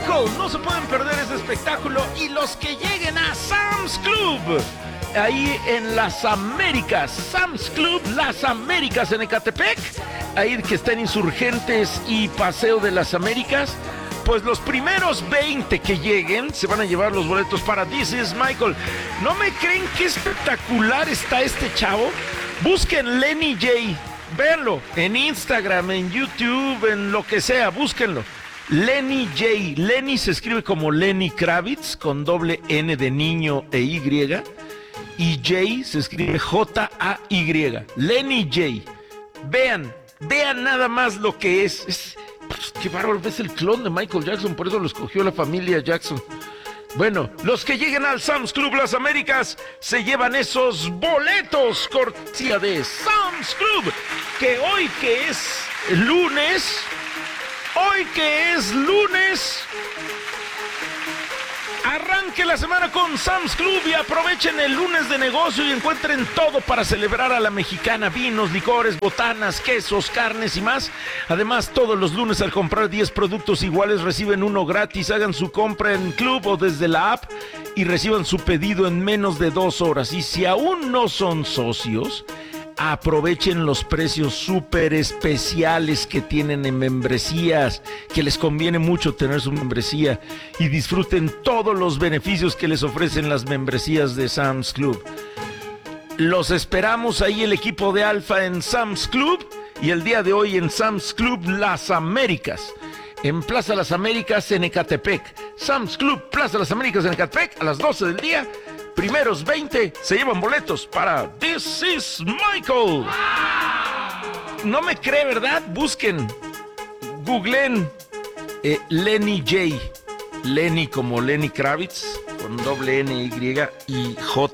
Michael. No se pueden perder ese espectáculo. Y los que lleguen a Sam's Club, ahí en Las Américas, Sam's Club Las Américas en Ecatepec, ahí que están Insurgentes y Paseo de las Américas, pues los primeros 20 que lleguen se van a llevar los boletos para This Is Michael. ¿No me creen qué espectacular está este chavo? Busquen Lenny J, véanlo en Instagram, en YouTube, en lo que sea, búsquenlo. Lenny J, Lenny se escribe como Lenny Kravitz, con doble N de niño e Y, y J se escribe J-A-Y, Lenny J. Vean nada más lo que es qué bárbaro, es el clon de Michael Jackson, por eso lo escogió la familia Jackson. Bueno, los que lleguen al Sam's Club Las Américas se llevan esos boletos cortesía de Sam's Club, que hoy que es lunes, arranque la semana con Sam's Club y aprovechen el lunes de negocio y encuentren todo para celebrar a la mexicana: vinos, licores, botanas, quesos, carnes y más. Además, todos los lunes al comprar 10 productos iguales reciben uno gratis. Hagan su compra en Club o desde la app y reciban su pedido en menos de 2 horas. Y si aún no son socios, aprovechen los precios súper especiales que tienen en membresías, que les conviene mucho tener su membresía, y disfruten todos los beneficios que les ofrecen las membresías de Sam's Club. Los esperamos ahí, el equipo de Alfa, en Sam's Club, y el día de hoy en Sam's Club Las Américas, en Plaza Las Américas en Ecatepec. Sam's Club Plaza Las Américas en Ecatepec a las 12 del día. Primeros 20 se llevan boletos para This Is Michael. No me cree, ¿verdad? Busquen, googleen Lenny J. Lenny como Lenny Kravitz, con doble N y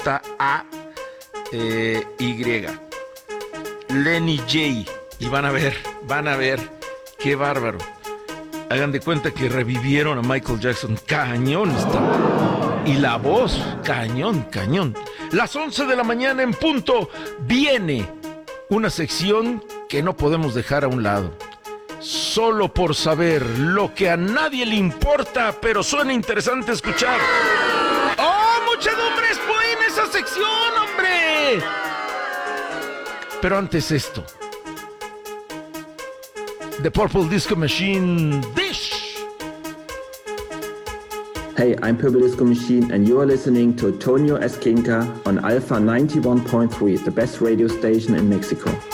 J-A-Y. Lenny J. Y van a ver, qué bárbaro. Hagan de cuenta que revivieron a Michael Jackson. Cañón está. Y la voz, cañón. Las 11 de la mañana en punto, viene una sección que no podemos dejar a un lado. Solo por saber lo que a nadie le importa, pero suena interesante escuchar. ¡Oh, muchedumbre es buena esa sección, hombre! Pero antes esto. The Purple Disco Machine, Dish. Hey, I'm Purple Disco Machine, and you are listening to Tonio Esquinca on Alpha 91.3, the best radio station in Mexico.